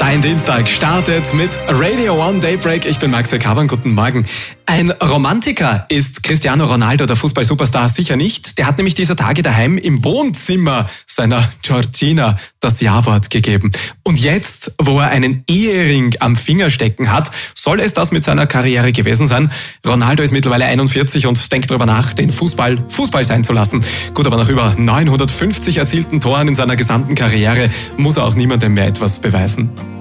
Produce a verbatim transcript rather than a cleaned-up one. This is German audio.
Dein Dienstag startet mit Radio One Daybreak. Ich bin Max Kavan. Guten Morgen. Ein Romantiker ist Cristiano Ronaldo, der Fußball-Superstar, sicher nicht. Der hat nämlich dieser Tage daheim im Wohnzimmer seiner Georgina das Ja-Wort gegeben. Und jetzt, wo er einen Ehering am Finger stecken hat, soll es das mit seiner Karriere gewesen sein. Ronaldo ist mittlerweile einundvierzig und denkt darüber nach, den Fußball Fußball sein zu lassen. Gut, aber nach über neunhundertfünfzig erzielten Toren in seiner gesamten Karriere muss er auch niemandem mehr etwas beweisen.